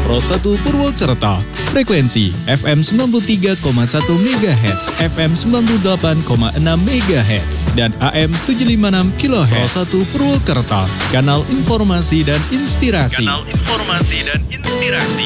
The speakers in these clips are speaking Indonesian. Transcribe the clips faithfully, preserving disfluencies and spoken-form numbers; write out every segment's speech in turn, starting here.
Pro satu Purwokerto. Frekuensi F M sembilan puluh tiga koma satu megahertz, F M sembilan puluh delapan koma enam megahertz, dan A M tujuh ratus lima puluh enam kilohertz. Pro satu Purwokerto, kanal informasi dan inspirasi. Kanal informasi dan inspirasi.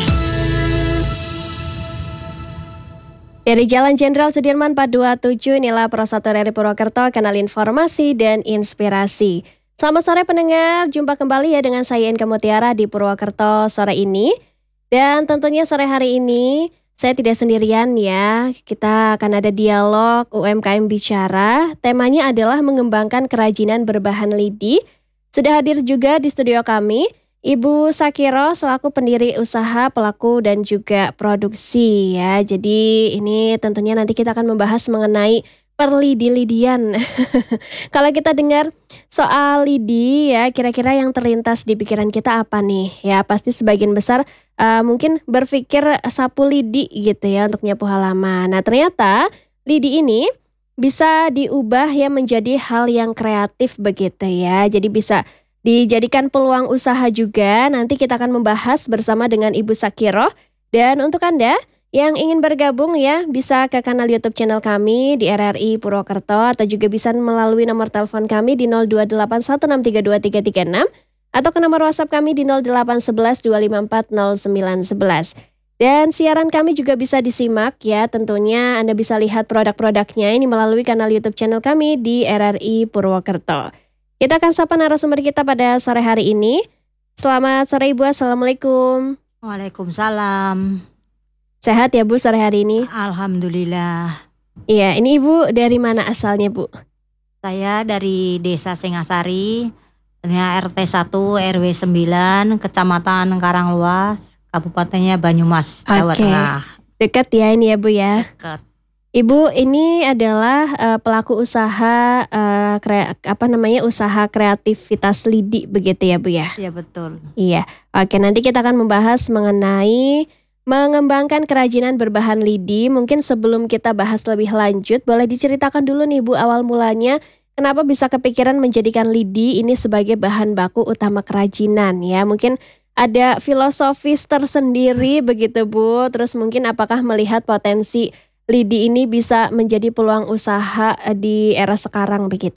Dari Jalan Jenderal Sudirman empat dua tujuh, inilah Pro satu R R I Purwokerto, kanal informasi dan inspirasi. Selamat sore pendengar, jumpa kembali ya dengan saya Inka Mutiara di Purwokerto sore ini. Dan tentunya sore hari ini saya tidak sendirian ya, kita akan ada dialog U M K M Bicara. Temanya adalah mengembangkan kerajinan berbahan lidi. Sudah hadir juga di studio kami Ibu Sakiro selaku pendiri usaha, pelaku dan juga produksi ya. Jadi ini tentunya nanti kita akan membahas mengenai perlidi-lidian. Kalau kita dengar soal lidi ya, kira-kira yang terlintas di pikiran kita apa nih? Ya pasti sebagian besar uh, mungkin berpikir sapu lidi gitu ya untuk nyapu halaman. Nah ternyata lidi ini bisa diubah ya menjadi hal yang kreatif begitu ya. Jadi bisa dijadikan peluang usaha juga. Nanti kita akan membahas bersama dengan Ibu Sakiro. Dan untuk Anda yang ingin bergabung ya, bisa ke kanal YouTube channel kami di R R I Purwokerto, atau juga bisa melalui nomor telepon kami di nol dua delapan satu enam tiga dua tiga tiga enam, atau ke nomor WhatsApp kami di nol delapan satu satu dua lima empat nol sembilan satu satu. Dan siaran kami juga bisa disimak ya, tentunya Anda bisa lihat produk-produknya ini melalui kanal YouTube channel kami di R R I Purwokerto. Kita akan sapa narasumber kita pada sore hari ini. Selamat sore Ibu, Assalamualaikum. Waalaikumsalam. Sehat ya Bu sore hari ini? Alhamdulillah. Iya, ini Ibu dari mana asalnya Bu? Saya dari Desa Singasari, R T satu R W sembilan, Kecamatan Karangluas, Kabupatennya Banyumas, Jawa Oke. Tengah. Dekat ya ini ya Bu ya? Dekat. Ibu ini adalah uh, pelaku usaha uh, kre- apa namanya usaha kreativitas lidi begitu ya Bu ya? Iya betul. Iya. Oke, nanti kita akan membahas mengenai mengembangkan kerajinan berbahan lidi. Mungkin sebelum kita bahas lebih lanjut, boleh diceritakan dulu nih Bu awal mulanya kenapa bisa kepikiran menjadikan lidi ini sebagai bahan baku utama kerajinan ya? Mungkin ada filosofis tersendiri begitu Bu. Terus mungkin apakah melihat potensi lidi ini bisa menjadi peluang usaha di era sekarang begitu?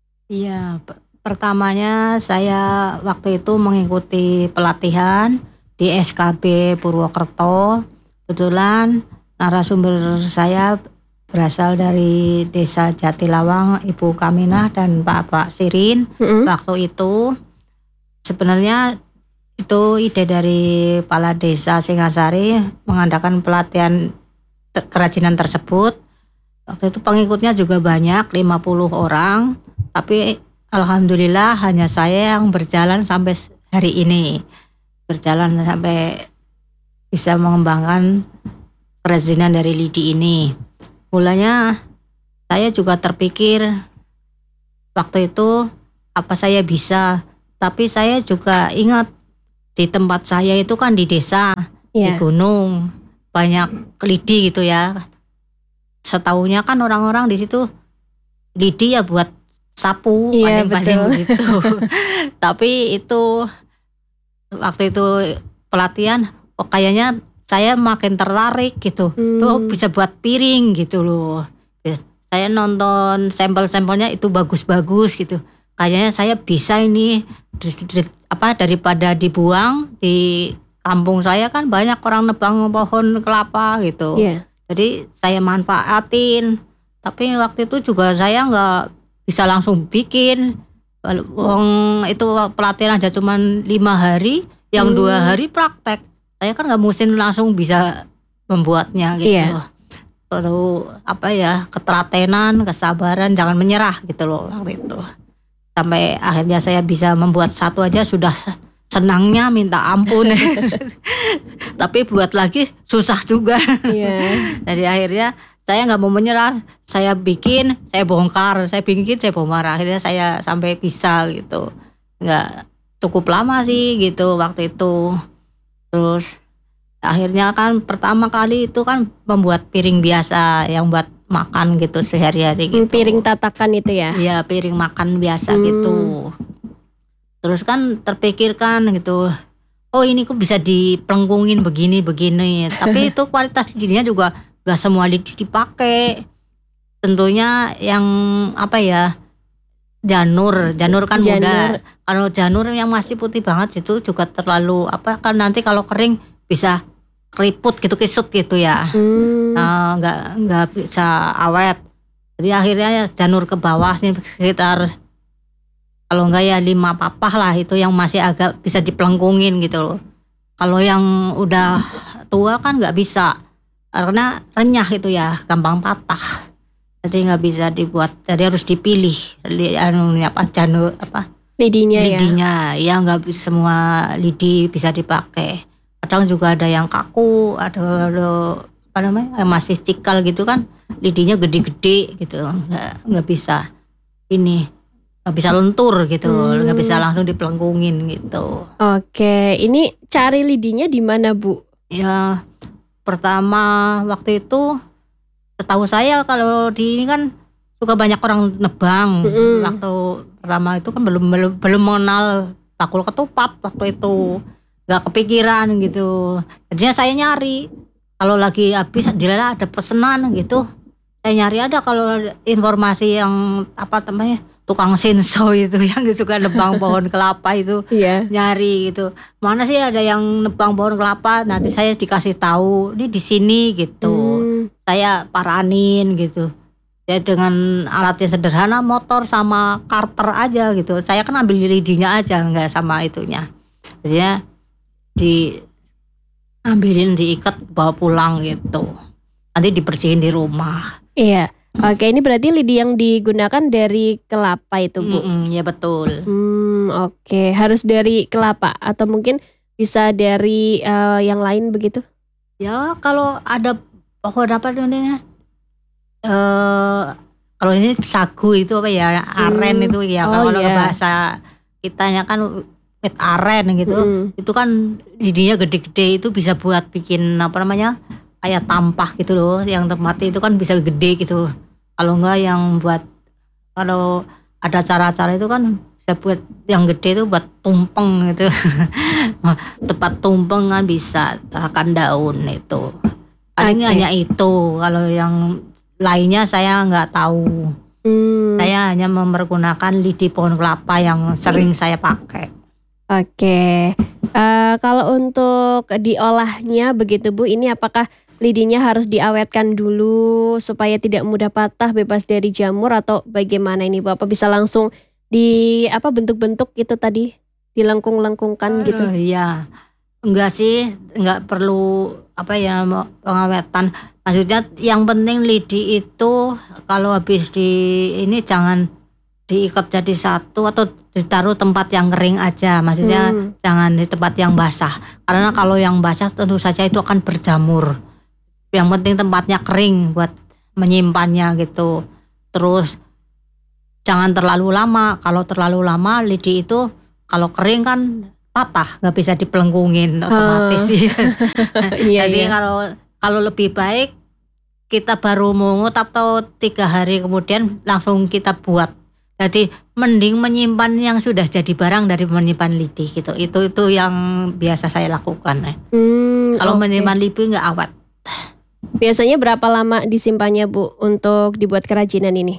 Iya, p- pertamanya saya waktu itu mengikuti pelatihan di S K B Purwokerto. Kebetulan narasumber saya berasal dari Desa Jatilawang, Ibu Kaminah dan Pak Pak Sirin. Mm-hmm. Waktu itu sebenarnya itu ide dari Kepala Desa Singasari mengadakan pelatihan kerajinan tersebut. Waktu itu pengikutnya juga banyak, lima puluh orang, tapi alhamdulillah hanya saya yang berjalan sampai hari ini, berjalan sampai bisa mengembangkan kerajinan dari lidi ini. Mulanya saya juga terpikir waktu itu apa saya bisa, tapi saya juga ingat di tempat saya itu kan di desa, Yeah. di gunung, banyak lidi gitu ya. Setahunya kan orang-orang di situ lidi ya buat sapu, Iya, paling-paling betul. begitu. Tapi itu waktu itu pelatihan, oh kayaknya saya makin tertarik gitu. Hmm. Tuh bisa buat piring gitu loh. Saya nonton sampel-sampelnya itu bagus-bagus gitu. Kayaknya saya bisa ini di- di- apa daripada dibuang di kampung saya kan banyak orang nebang pohon kelapa gitu. Iya. Jadi saya manfaatin. Tapi waktu itu juga saya nggak bisa langsung bikin. Wong itu pelatihan aja cuma lima hari, yang Hmm. dua hari praktek. Saya kan nggak mungkin langsung bisa membuatnya gitu. Iya. Perlu apa ya, ketelatenan, kesabaran, jangan menyerah gitu loh waktu itu. Sampai akhirnya saya bisa membuat satu aja sudah senangnya minta ampun. Tapi buat lagi susah juga. Iya. Jadi akhirnya saya nggak mau menyerah, saya bikin, saya bongkar, saya bikin, saya bongkar. Akhirnya saya sampai bisa gitu. Nggak cukup lama sih gitu waktu itu. Terus akhirnya kan pertama kali itu kan membuat piring biasa yang buat makan gitu sehari-hari gitu. Piring tatakan itu ya? Iya, piring makan biasa Hmm. gitu. Terus kan terpikirkan gitu, oh ini kok bisa dipelengkungin begini-begini. Tapi itu kualitas lidinya juga gak semua lidi dipakai. Tentunya yang apa ya, janur, janur kan Janur. muda. Kalau janur yang masih putih banget itu juga terlalu apa kan, nanti kalau kering bisa keriput gitu, kisut gitu ya. Hmm. Nah, nggak nggak bisa awet. Jadi akhirnya janur ke bawah sih sekitar kalau enggak ya lima papah lah, itu yang masih agak bisa dipelengkungin gitu loh. Kalau yang udah tua kan nggak bisa karena renyah itu ya, gampang patah. Jadi nggak bisa dibuat, jadi harus dipilih li- anu apa janur apa Lidinya ya. lidinya ya, nggak bisa semua lidi bisa dipakai. Kadang juga ada yang kaku, ada, ada apa namanya yang masih cikal gitu kan, lidinya gede-gede gitu, nggak nggak bisa ini nggak bisa lentur gitu, Hmm. nggak bisa langsung dipelengkungin gitu. Oke, ini cari lidinya di mana, Bu? Ya pertama waktu itu setahu saya kalau di ini kan suka banyak orang nebang. Mm-mm. Waktu pertama itu kan belum belum belum mengenal bakul ketupat waktu itu, nggak kepikiran gitu. Jadinya saya nyari kalau lagi habis dilala ada pesanan gitu, saya nyari ada kalau informasi yang apa namanya tukang senso itu yang suka nebang pohon kelapa itu, Iya. nyari gitu. Mana sih ada yang nebang pohon kelapa? Nanti saya dikasih tahu, ini di sini gitu. Hmm. Saya paranin gitu. Ya dengan alat yang sederhana, motor sama karter aja gitu. Saya kan ambil lidinya aja, nggak sama itunya. Jadinya di ambilin, diikat, bawa pulang gitu. Nanti dibersihin di rumah. Iya. Oke, ini berarti lidi yang digunakan dari kelapa itu, Bu. Mm-mm, ya betul. Hmm, oke. Harus dari kelapa atau mungkin bisa dari eh, yang lain begitu? Ya kalau ada pohon apa namanya? Eh kalau ini sagu itu apa ya? Aren Hmm. itu ya. Oh, Kalau iya. bahasa kitanya kan wit aren gitu. Mm-mm. Itu kan lidinya gede-gede, itu bisa buat bikin apa namanya? Kayak tampah gitu loh. Yang tempat itu kan bisa gede gitu. Kalau enggak yang buat, kalau ada cara-cara itu kan bisa buat yang gede itu buat tumpeng gitu. Tempat tumpeng kan bisa, akan daun itu. Paling Oke. hanya itu. Kalau yang lainnya saya nggak tahu. Hmm, Saya hanya mempergunakan lidi pohon kelapa yang sering saya pakai. Oke. Eh, kalau untuk diolahnya begitu, Bu, ini apakah lidinya harus diawetkan dulu supaya tidak mudah patah, bebas dari jamur, atau bagaimana ini, Bu? Apa bisa langsung di apa bentuk-bentuk itu tadi dilengkung-lengkungkan gitu? Eh, Iya, enggak sih, enggak perlu apa ya mau pengawetan. Maksudnya yang penting lidi itu kalau habis di ini jangan diikat jadi satu atau ditaruh tempat yang kering aja. Maksudnya Hmm. jangan di tempat yang basah. Karena kalau yang basah tentu saja itu akan berjamur. Yang penting tempatnya kering buat menyimpannya gitu. Terus jangan terlalu lama. Kalau terlalu lama lidi itu kalau kering kan patah, nggak bisa dipelengkungin otomatis sih. Iya, Jadi iya. kalau kalau lebih baik kita baru mungut atau tiga hari kemudian langsung kita buat. Jadi mending menyimpan yang sudah jadi barang dari menyimpan lidi gitu. Itu itu yang biasa saya lakukan. Hmm, Kalau oke. menyimpan lidi nggak awet. Biasanya berapa lama disimpannya, Bu, untuk dibuat kerajinan ini?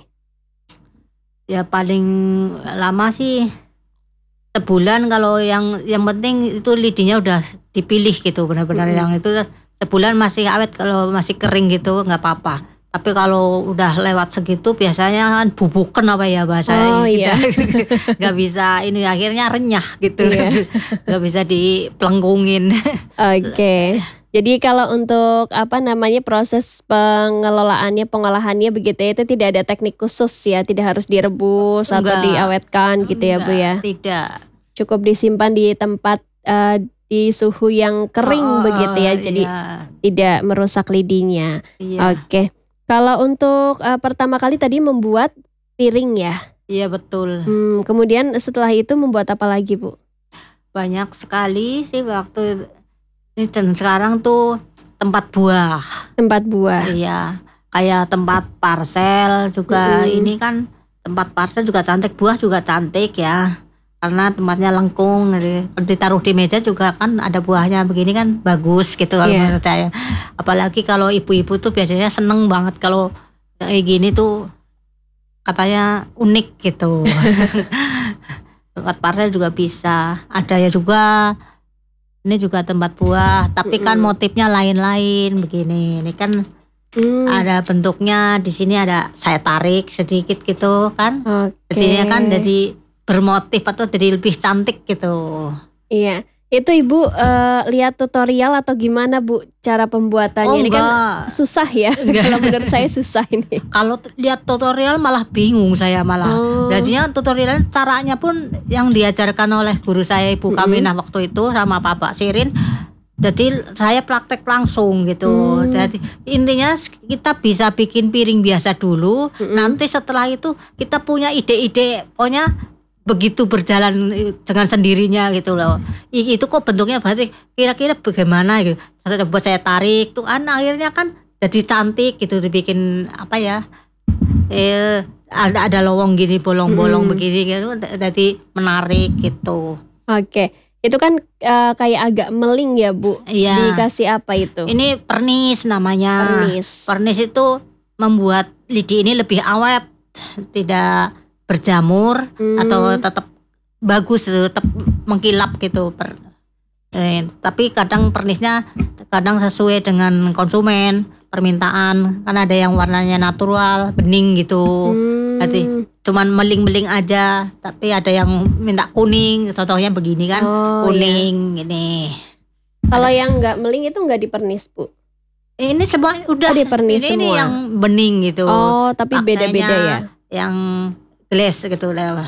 Ya paling lama sih sebulan. Kalau yang yang penting itu lidinya udah dipilih gitu, benar-benar Mm-mm. yang itu sebulan masih awet. Kalau masih kering gitu nggak apa-apa. Tapi kalau udah lewat segitu biasanya kan bubuken apa ya bahasa Oh, kita, iya. nggak bisa ini, akhirnya renyah gitu, Iya. nggak bisa dipelengkungin. Oke. Jadi kalau untuk apa namanya proses pengelolaannya, pengolahannya begitu ya, itu tidak ada teknik khusus ya, tidak harus direbus atau Enggak. diawetkan gitu ya, Bu ya. Enggak, tidak. Cukup disimpan di tempat eh, di suhu yang kering Oh, oh, begitu ya, jadi iya, tidak merusak lidinya. iya, Oke. Kalau untuk eh, pertama kali tadi membuat piring ya. iya betul. Hmm, kemudian setelah itu membuat apa lagi, Bu? Banyak sekali sih waktu ini, dan sekarang tuh tempat buah. Tempat buah. Iya, kayak tempat parcel juga. Mm-mm. Ini kan tempat parcel juga cantik, buah juga cantik ya. karena tempatnya lengkung, jadi ditaruh di meja juga kan ada buahnya begini kan bagus gitu kalau Iya. menurut saya. Apalagi kalau ibu-ibu tuh biasanya seneng banget kalau kayak gini tuh katanya unik gitu. Tempat parkir juga bisa, ada ya juga. Ini juga tempat buah, tapi kan Mm-mm. motifnya lain-lain begini. Ini kan Hmm, ada bentuknya di sini ada saya tarik sedikit gitu kan. oke. Jadinya kan jadi bermotif atau jadi lebih cantik gitu. Iya. Itu Ibu eh, lihat tutorial atau gimana Bu cara pembuatannya? Oh Ini kan enggak. susah ya. Kalau menurut saya susah ini. Kalau t- lihat tutorial malah bingung saya malah. Oh. Jadinya tutorial caranya pun yang diajarkan oleh guru saya Ibu Kaminah waktu itu sama Pak Sirin. Jadi saya praktek langsung gitu. Hmm. Jadi intinya kita bisa bikin piring biasa dulu. Nanti setelah itu kita punya ide-ide, pokoknya begitu berjalan dengan sendirinya gitu loh. I- Itu kok bentuknya berarti kira-kira bagaimana gitu. Saya coba saya tarik tuh kan akhirnya kan jadi cantik gitu dibikin apa ya? Eh ada ada lowong gini bolong-bolong begini gitu jadi menarik gitu. Oke. Itu kan eh, kayak agak meling ya Bu. Iya. Dikasih apa itu? Ini pernis namanya. Pernis. Pernis itu membuat lidi ini lebih awet, tidak berjamur Hmm. atau tetap bagus, tetap mengkilap gitu. Per, eh, tapi kadang pernisnya kadang sesuai dengan konsumen permintaan. Kan ada yang warnanya natural, bening gitu. Hmm. Jadi cuman meling-meling aja, tapi ada yang minta kuning. Contohnya begini kan, Oh, kuning ini. Kalau yang nggak meling itu nggak dipernis Bu. Ini semua udah Oh, dipernis ini, ini semua. yang bening gitu. Oh, tapi Pakainya beda-beda ya. Yang glass gitu lah.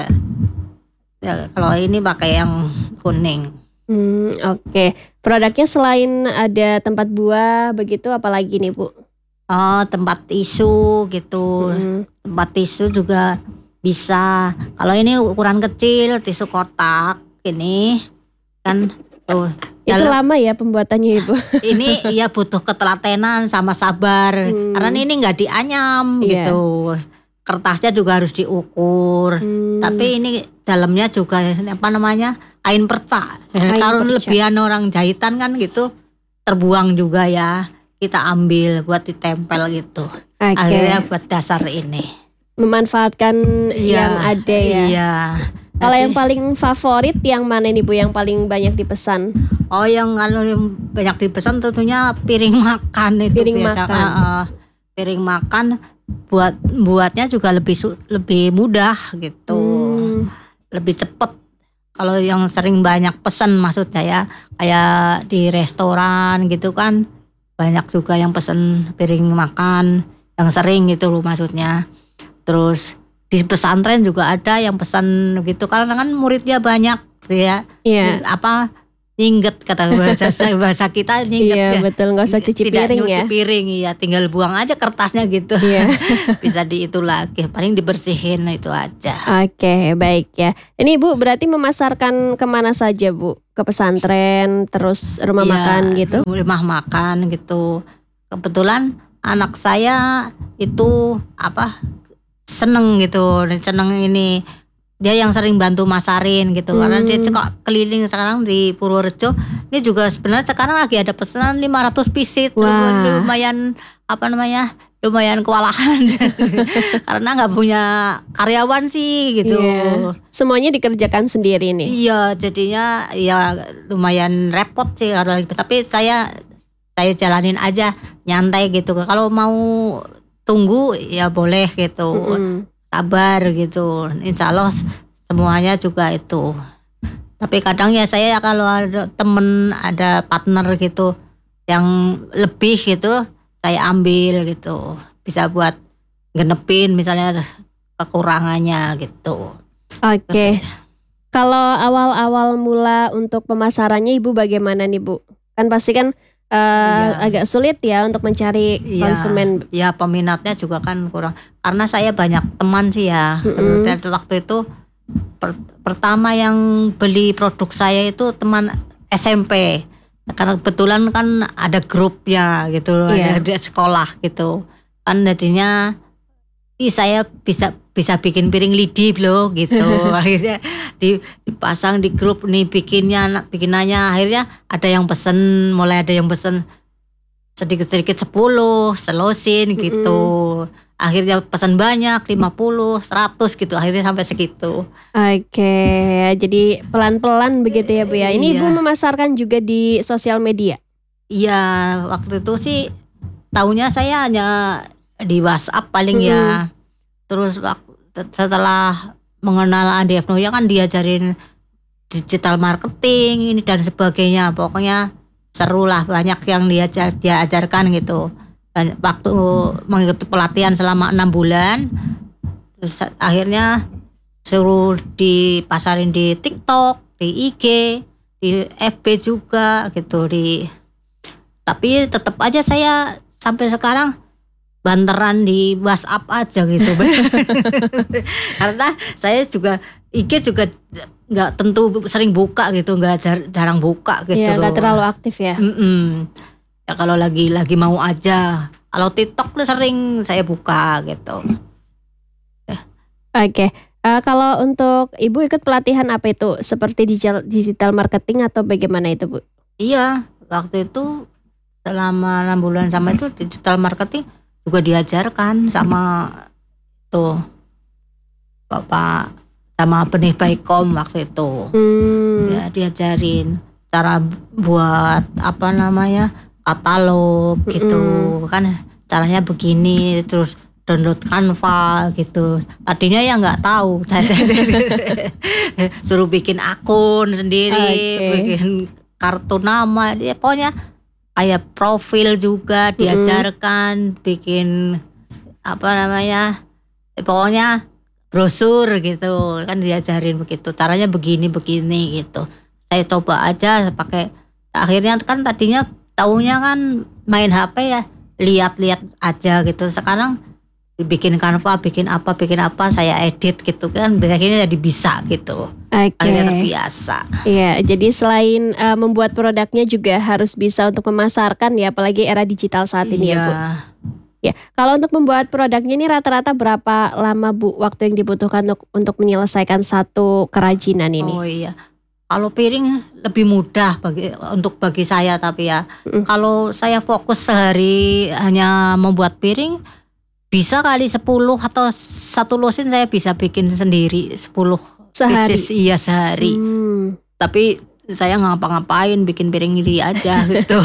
Ya, kalau ini pakai yang kuning. Hmm, oke. Produknya selain ada tempat buah begitu apalagi nih Bu? Oh, tempat tisu gitu. Hmm. Tempat tisu juga bisa. Kalau ini ukuran kecil, tisu kotak ini kan tuh. Itu Kalau lama ya pembuatannya Ibu? ini ya butuh ketelatenan sama sabar. Hmm. Karena ini nggak dianyam Iya. gitu. Kertasnya juga harus diukur. Hmm. Tapi ini dalamnya juga apa namanya kain perca. Kain Kalau perca. lebihan orang jahitan kan gitu terbuang juga ya. Kita ambil buat ditempel gitu. Oke. Akhirnya buat dasar ini. Memanfaatkan Iya, yang ada ya. Iya. Kalau Nanti- yang paling favorit yang mana nih Bu yang paling banyak dipesan? Oh yang kalau yang banyak dipesan tentunya piring makan itu Piring biasa. makan. Ah, ah. Piring makan buat buatnya juga lebih su- lebih mudah gitu. Hmm. Lebih cepet. Kalau yang sering banyak pesan maksudnya ya kayak di restoran gitu kan banyak juga yang pesen piring makan yang sering gitu loh maksudnya. Terus di pesantren juga ada yang pesan gitu karena kan muridnya banyak gitu ya. Iya. Apa nyingget kata bahasa bahasa kita nyingget Iya ya. betul, nggak usah cuci Tidak piring nyuci ya. piring iya tinggal buang aja kertasnya gitu. Iya. Bisa di itu lagi paling dibersihin itu aja. Oke, baik ya. Ini Bu berarti memasarkan kemana saja Bu? Ke pesantren, terus rumah Iya, makan gitu? Rumah makan gitu. Kebetulan anak saya itu apa seneng gitu, seneng ini dia yang sering bantu masarin gitu karena dia Hmm. kok keliling sekarang di Purworejo. Ini juga sebenarnya sekarang lagi ada pesanan lima ratus pisit. Wah. Lumayan apa namanya? Lumayan kewalahan karena nggak punya karyawan sih gitu. Iya. Semuanya dikerjakan sendiri nih. Iya, jadinya ya lumayan repot sih kalau tapi saya saya jalanin aja nyantai gitu. Kalau mau tunggu ya boleh gitu. Mm-mm. Sabar gitu. Insya Allah semuanya juga itu. Tapi kadang ya saya kalau ada temen, ada partner gitu yang lebih gitu saya ambil gitu. Bisa buat genepin misalnya kekurangannya gitu. Oke. Kalau awal-awal mula untuk pemasarannya Ibu bagaimana nih Bu? Kan pasti kan eh, Iya. agak sulit ya untuk mencari Iya. konsumen. Ya peminatnya juga kan kurang. Karena saya banyak teman sih ya. Mm-mm. Dan waktu itu per- pertama yang beli produk saya itu teman S M P. Karena kebetulan kan ada grupnya gitu, Iya. ada, ada sekolah gitu. Kan jadinya ih saya bisa bisa bikin piring lidi loh gitu. Akhirnya dipasang di grup nih bikinnya bikinannya, akhirnya ada yang pesen, mulai ada yang pesen sedikit-sedikit sepuluh selosin gitu. Mm-hmm. Akhirnya pesan banyak lima puluh, seratus gitu, akhirnya sampai segitu. Oke, jadi pelan-pelan begitu ya Bu ya. Ini iya. Ibu memasarkan juga di sosial media? Iya, waktu itu sih tahunya saya hanya di WhatsApp paling mm-hmm. ya. Terus setelah mengenal Andi F. Noya kan diajarin digital marketing ini dan sebagainya. Pokoknya seru lah, banyak yang diajar, diajarkan gitu. Waktu mengikuti pelatihan selama enam bulan, terus akhirnya suruh dipasarin di TikTok, di I G, di F B juga gitu. Di tapi tetap aja saya sampai sekarang banteran di WhatsApp aja gitu. Karena saya juga I G juga nggak tentu sering buka gitu, nggak jar, jarang buka gitu. Iya, nggak terlalu aktif ya. Mm-mm. Ya kalau lagi lagi mau aja. Kalau TikTok tuh sering saya buka gitu. Oke, okay. uh, kalau untuk Ibu ikut pelatihan apa itu? Seperti digital, digital marketing atau bagaimana itu Bu? Iya, waktu itu selama enam bulan sama itu digital marketing juga diajarkan sama tuh Bapak sama benih Baikom waktu itu. Hmm. Ya diajarin cara buat apa namanya katalog gitu mm-hmm. kan caranya begini, terus download Canva gitu. Tadinya ya nggak tahu, saya suruh bikin akun sendiri, okay. bikin kartu nama, dia pokoknya kayak profil juga diajarkan, mm-hmm. bikin apa namanya, pokoknya brosur gitu kan diajarin begitu. Caranya begini begini gitu. Saya coba aja pakai. Akhirnya kan tadinya taunya kan main H P ya, lihat-lihat aja gitu. Sekarang bikin Canva, bikin apa, bikin apa, saya edit gitu kan. Akhirnya jadi bisa gitu. Okay. Akhirnya terbiasa. Iya, jadi selain uh, membuat produknya juga harus bisa untuk memasarkan ya, apalagi era digital saat ini iya. ya Bu. Ya, kalau untuk membuat produknya ini rata-rata berapa lama Bu waktu yang dibutuhkan untuk, untuk menyelesaikan satu kerajinan ini? Oh iya. Kalau piring lebih mudah bagi untuk bagi saya, tapi ya mm. kalau saya fokus sehari hanya membuat piring bisa kali sepuluh atau satu losin saya bisa bikin sendiri sepuluh sehari. Pieces, iya sehari. Mm. Tapi saya ngapa-ngapain bikin piring ini aja gitu.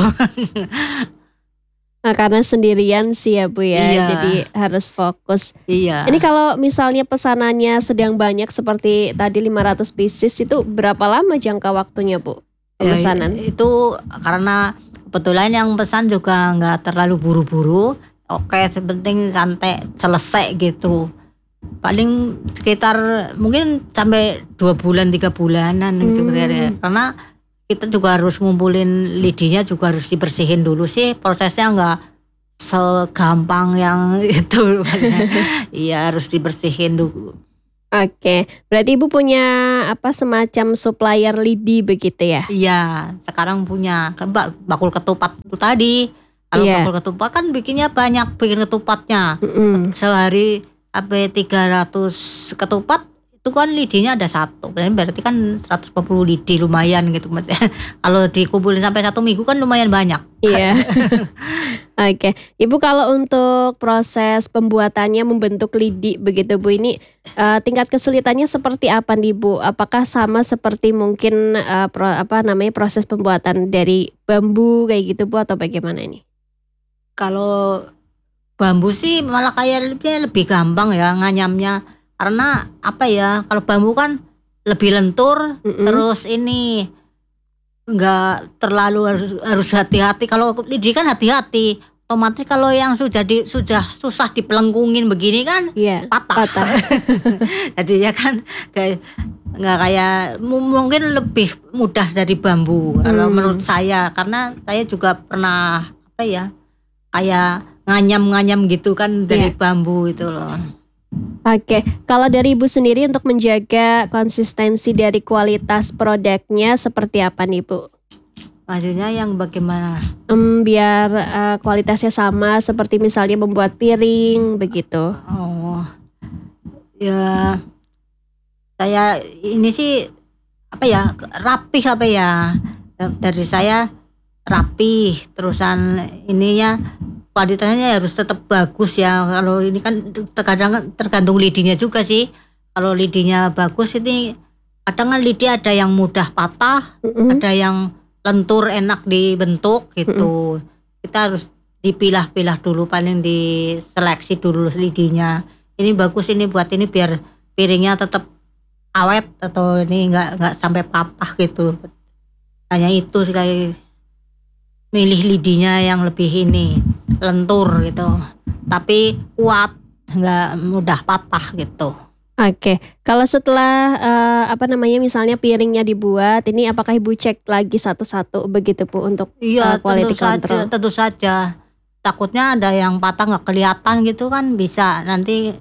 Nah, karena sendirian sih ya Bu ya, iya. jadi harus fokus. Iya. Ini kalau misalnya pesanannya sedang banyak seperti tadi lima ratus pieces, itu berapa lama jangka waktunya Bu pemesanan? Ya, itu karena kebetulan yang pesan juga nggak terlalu buru-buru. Oke, sepenting santai selesai gitu. Paling sekitar mungkin sampai dua bulan tiga bulanan hmm. gitu ya. Karena kita juga harus ngumpulin lidinya, juga harus dibersihin dulu sih, prosesnya nggak segampang yang itu. Iya harus dibersihin dulu. Oke, berarti Ibu punya apa semacam supplier lidi begitu ya? Iya, sekarang punya kan bakul ketupat itu tadi. Kalau yeah. bakul ketupat kan bikinnya banyak, bikin ketupatnya mm-hmm. sehari sampai tiga ratus ketupat. Itu kan lidinya ada satu, berarti kan seratus lima puluh lidi, lumayan gitu Mas. Kalau dikumpulin sampai satu minggu kan lumayan banyak. Iya. Oke, Ibu kalau untuk proses pembuatannya membentuk lidi begitu Bu, ini uh, tingkat kesulitannya seperti apa nih Bu? Apakah sama seperti mungkin uh, pro, apa namanya proses pembuatan dari bambu kayak gitu Bu, atau bagaimana ini? Kalau bambu sih malah kayak lebih, lebih gampang ya nganyamnya. Karena apa ya, kalau bambu kan lebih lentur, mm-hmm. terus ini nggak terlalu harus harus hati-hati. Kalau lidi kan hati-hati, otomatis kalau yang sudah di, sudah susah dipelengkungin begini kan yeah, patah. patah. Jadi ya kan kayak nggak kayak mungkin lebih mudah dari bambu kalau hmm. menurut saya, karena saya juga pernah apa ya kayak nganyam-nganyam gitu kan dari yeah. bambu itu loh. Oke, kalau dari Ibu sendiri untuk menjaga konsistensi dari kualitas produknya seperti apa nih Bu? Maksudnya yang bagaimana? Um, biar uh, kualitasnya sama seperti misalnya membuat piring begitu. Oh, Ya saya ini sih apa ya rapih apa ya dari saya rapih terusan ininya kualitasnya harus tetap bagus ya. Kalau ini kan terkadang tergantung lidinya juga sih. Kalau lidinya bagus ini kadang kan lidi ada yang mudah patah, Mm-mm. ada yang lentur enak dibentuk gitu. Kita harus dipilah-pilah dulu, paling diseleksi dulu lidinya. Ini bagus ini buat ini biar piringnya tetap awet atau ini nggak nggak sampai patah gitu. Hanya itu sih kayak milih lidinya yang lebih ini lentur gitu, tapi kuat nggak mudah patah gitu. Oke, kalau setelah eh, apa namanya misalnya piringnya dibuat, ini apakah Ibu cek lagi satu-satu begitu Bu untuk Iya eh, quality tentu saja, control? tentu saja. Takutnya ada yang patah nggak kelihatan gitu kan bisa nanti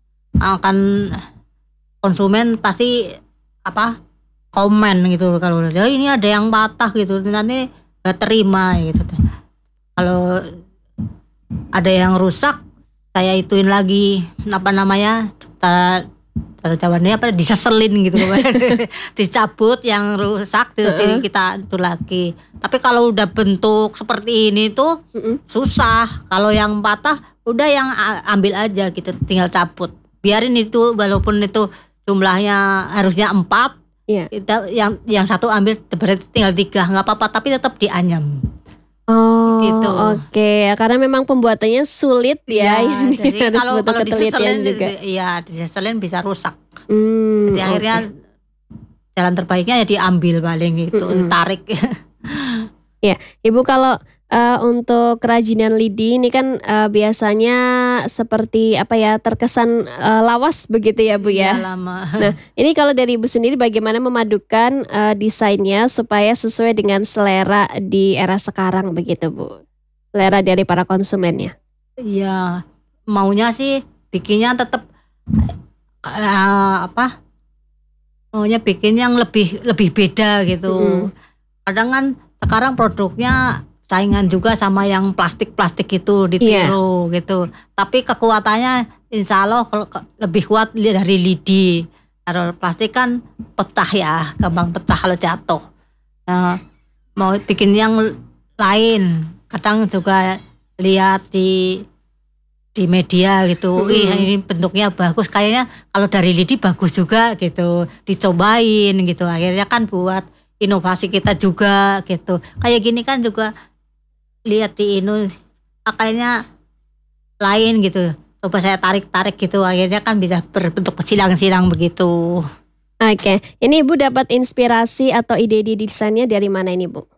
akan konsumen pasti apa komen gitu kalau "Ya, ini ada yang patah gitu nanti nggak terima gitu. Kalau ada yang rusak saya ituin lagi apa namanya ta- jawabannya apa diseselin gitu dicabut yang rusak terus Heeh. kita itu lagi. Tapi kalau udah bentuk seperti ini tuh Mm-mm. susah. Kalau yang patah udah yang a- ambil aja gitu tinggal cabut. Biarin itu walaupun itu jumlahnya harusnya empat, Iya. kita yang yang satu ambil berarti tinggal tiga nggak apa-apa tapi tetap dianyam. Oh, Gitu. oke. Karena memang pembuatannya sulit ya. Iya, Ini jadi harus kalau butuh kalau ketelitian diseselin juga. iya diseselin bisa rusak. Hmm, Jadi akhirnya oke. jalan terbaiknya ya diambil paling gitu, Mm-mm. tarik. Ya, Ibu kalau eh, untuk kerajinan lidi ini kan eh, biasanya seperti apa ya terkesan eh, lawas begitu ya Bu Iya ya. lama. Nah, ini kalau dari Ibu sendiri bagaimana memadukan eh, desainnya supaya sesuai dengan selera di era sekarang begitu Bu? Selera dari para konsumennya. Iya, maunya sih bikinnya tetap eh, apa? Maunya bikin yang lebih lebih beda gitu. Mm-mm. Kadang kan sekarang produknya saingan juga sama yang plastik-plastik itu Iya. ditiru gitu. Tapi kekuatannya insya Allah kalau ke- lebih kuat li- dari lidi. Kalau plastik kan pecah ya, gampang pecah kalau jatuh. Nah, mau bikin yang lain. Kadang juga lihat di di media gitu. Mm-mm. Ih, ini bentuknya bagus. Kayaknya kalau dari lidi bagus juga gitu. Dicobain gitu. Akhirnya kan buat inovasi kita juga gitu. Kayak gini kan juga lihat di ini kayaknya lain gitu. Coba saya tarik-tarik gitu. Akhirnya kan bisa berbentuk silang-silang begitu. Oke, ini Ibu dapat inspirasi atau ide-ide desainnya dari mana ini Bu?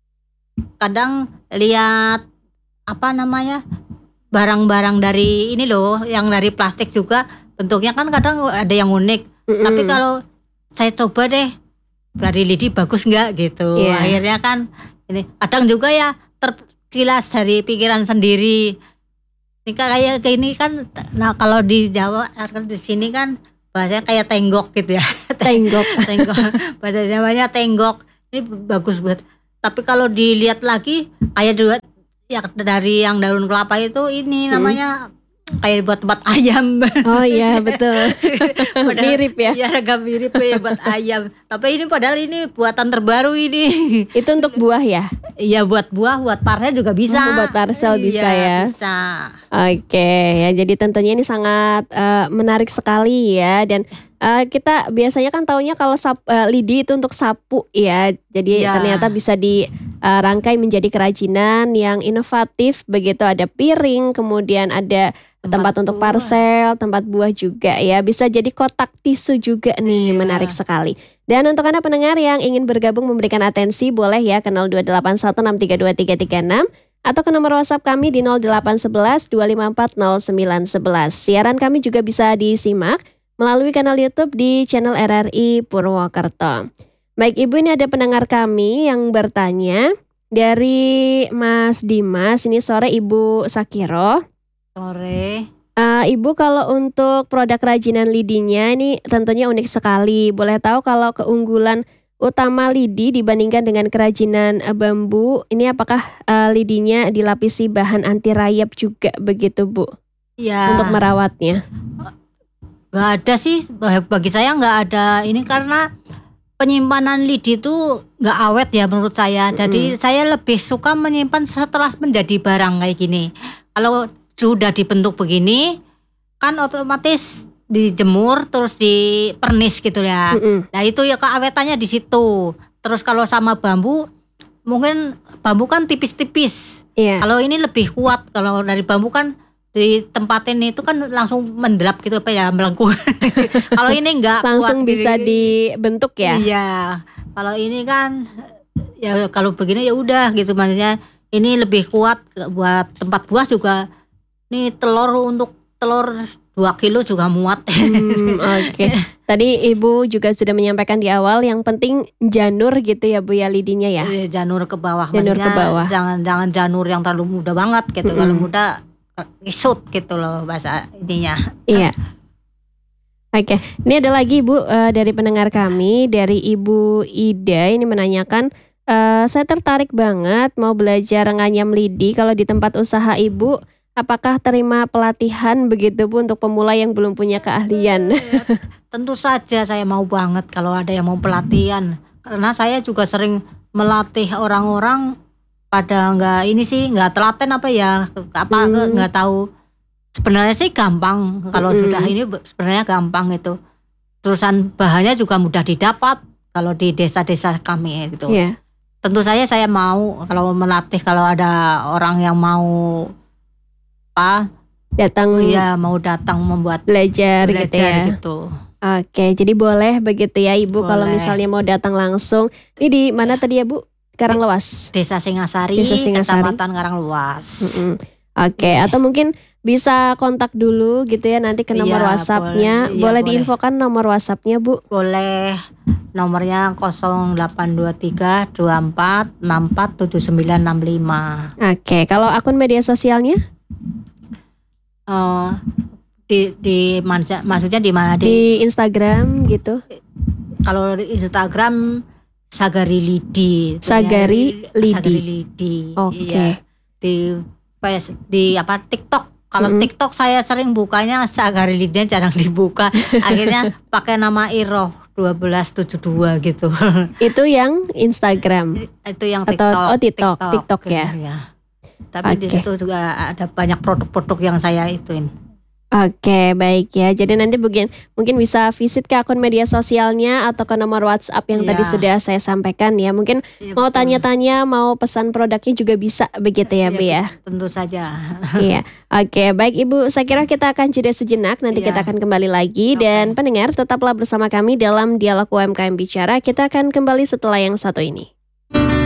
Kadang lihat apa namanya barang-barang dari ini loh yang dari plastik juga bentuknya kan kadang ada yang unik. Mm-mm. Tapi kalau saya coba deh dari lidi bagus nggak gitu. Iya. Akhirnya kan ini kadang juga ya terkilas dari pikiran sendiri. Ini kayak kayak ini kan nah kalau di Jawa kan di sini kan bahasanya kayak tenggok gitu ya. Tenggok. Tenggok bahasa Jawanya tenggok. Ini bagus buat. Tapi kalau dilihat lagi kayak dua ya dari yang daun kelapa itu ini namanya kayak buat tempat ayam. Oh iya betul. Padahal- Mirip ya. Ya agak mirip ya buat ayam. Tapi ini padahal ini buatan terbaru ini. Itu untuk buah ya? Iya buat buah, buat parcel juga bisa. Oh, buat parcel bisa Iya, ya. Bisa. Oke ya, jadi tentunya ini sangat eh, menarik sekali ya. Dan eh, kita biasanya kan taunya kalau sap- eh, lidi itu untuk sapu ya. Jadi Iya. ternyata bisa dirangkai menjadi kerajinan yang inovatif. Begitu ada piring, kemudian ada tempat, untuk buah. parcel, tempat buah juga ya. Bisa jadi kotak tisu juga nih, Iya. menarik sekali. Dan untuk Anda pendengar yang ingin bergabung memberikan atensi, boleh ya ke nol dua delapan satu enam tiga dua tiga tiga enam atau ke nomor WhatsApp kami di nol delapan satu satu dua lima empat nol sembilan satu satu. Siaran kami juga bisa disimak melalui kanal YouTube di channel R R I Purwokerto. Baik Ibu, ini ada pendengar kami yang bertanya dari Mas Dimas, ini sore Ibu Sakiro. Sore. Eh, Ibu kalau untuk produk kerajinan lidinya ini tentunya unik sekali. Boleh tahu kalau keunggulan utama lidi dibandingkan dengan kerajinan eh, bambu, ini apakah eh, lidinya dilapisi bahan anti rayap juga begitu Bu Ya. untuk merawatnya? Nggak ada sih, bagi saya nggak ada ini karena penyimpanan lidi itu nggak awet ya menurut saya. Jadi saya lebih suka menyimpan setelah menjadi barang kayak gini. Kalau sudah dibentuk begini, kan otomatis dijemur terus dipernis gitu ya. Mm-mm. Nah itu ya keawetannya di situ. Terus kalau sama bambu, mungkin bambu kan tipis-tipis. Iya. Kalau ini lebih kuat. Kalau dari bambu kan ditempatin itu kan langsung mendelap gitu apa ya melengkung. Kalau ini enggak Langsung kuat, bisa jadi- dibentuk ya. Iya. Kalau ini kan ya kalau begini ya udah gitu maksudnya ini lebih kuat buat tempat buah juga. Nih telur untuk telur dua kilo juga muat. Hmm, Oke. Tadi Ibu juga sudah menyampaikan di awal yang penting janur gitu ya Bu ya lidinya ya. Eh, janur ke bawah. Janur ke Maksudnya bawah. Jangan jangan janur yang terlalu muda banget gitu. Mm-mm. Kalau muda isut gitu loh bahasa ininya. Iya. Oke, ini ada lagi Ibu eh, dari pendengar kami, dari Ibu Ida ini menanyakan, eh, saya tertarik banget mau belajar nganyam lidi kalau di tempat usaha Ibu, apakah terima pelatihan begitu Bu untuk pemula yang belum punya keahlian? Tentu saja saya mau banget kalau ada yang mau pelatihan. Karena saya juga sering melatih orang-orang pada nggak ini sih nggak telaten apa ya apa Hmm. nggak tahu. Sebenarnya sih gampang kalau Mm-mm. sudah ini sebenarnya gampang itu. Terusan bahannya juga mudah didapat kalau di desa-desa kami gitu. Iya. Tentu saja saya mau kalau melatih kalau ada orang yang mau apa Datang ya mau datang membuat belajar, gitu belajar ya. gitu. Oke, jadi boleh begitu ya Ibu kalau Boleh. misalnya mau datang langsung. Ini di mana tadi ya Bu? Karanglewas. Desa Singasari, Desa Singasari. Kecamatan Karanglewas. Mm-mm. Oke, atau mungkin bisa kontak dulu gitu ya nanti ke nomor Iya, WhatsApp-nya. boleh. Iya, Boleh boleh. diinfokan nomor WhatsApp-nya Bu? Boleh nomornya nol delapan dua tiga dua empat enam empat tujuh sembilan enam lima. Oke, kalau akun media sosialnya Eh di di mana- maksudnya di mana di, di Instagram gitu. kalau di Instagram Sagari Lidi. Sagari Lidi. Sagari Lidi. Oke. Iya. Di face di apa TikTok. Kalau Mm-mm. TikTok saya sering bukanya Sagari Lidi jarang dibuka. Akhirnya pakai nama Iroh dua belas tujuh dua gitu. Itu yang Instagram. Itu yang Atau- TikTok. oh, TikTok, TikTok ya. Iya. Tapi di Oke. situ juga ada banyak produk-produk yang saya ituin. Oke, baik ya. Jadi nanti mungkin mungkin bisa visit ke akun media sosialnya atau ke nomor WhatsApp yang Iya. tadi sudah saya sampaikan ya. Mungkin Iya, mau betul. tanya-tanya, mau pesan produknya juga bisa begitu ya, Iya, Bu ya. Tentu saja. Iya. Oke, baik Ibu. Saya kira kita akan jeda sejenak. Nanti Iya. kita akan kembali lagi Oke. dan pendengar tetaplah bersama kami dalam Dialog U M K M Bicara. Kita akan kembali setelah yang satu ini.